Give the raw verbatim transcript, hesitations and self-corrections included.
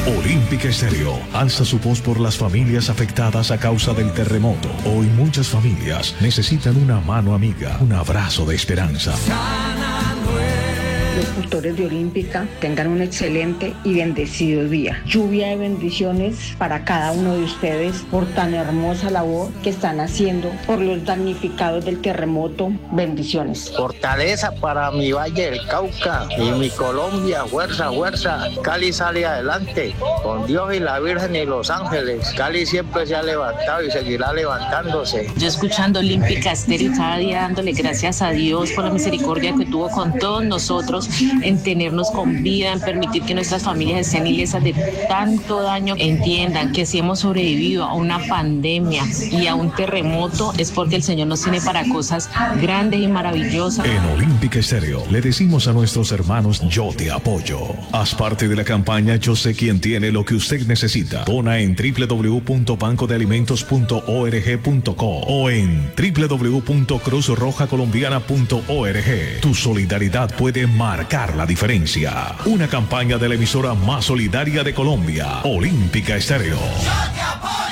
Olímpica Estéreo alza su voz por las familias afectadas a causa del terremoto. Hoy muchas familias necesitan una mano amiga, un abrazo de esperanza. Los cultores de Olímpica tengan un excelente y bendecido día. Lluvia de bendiciones para cada uno de ustedes por tan hermosa labor que están haciendo por los damnificados del terremoto. Bendiciones. Fortaleza para mi Valle del Cauca y mi Colombia. Fuerza, fuerza. Cali sale adelante. Con Dios y la Virgen y los ángeles. Cali siempre se ha levantado y seguirá levantándose. Yo escuchando Olímpica Estéreo cada día dándole gracias a Dios por la misericordia que tuvo con todos nosotros, en tenernos con vida, en permitir que nuestras familias estén ilesas de tanto daño. Entiendan que si hemos sobrevivido a una pandemia y a un terremoto es porque el Señor nos tiene para cosas grandes y maravillosas. En Olímpica Estéreo le decimos a nuestros hermanos: yo te apoyo. Haz parte de la campaña Yo sé quién tiene lo que usted necesita. Dona en doble u doble u doble u punto banco de alimentos punto org punto co o en doble u doble u doble u punto cruz roja colombiana punto org. Tu solidaridad puede marcar la diferencia. Una campaña de la emisora más solidaria de Colombia, Olímpica Estéreo. Yo te apoyo.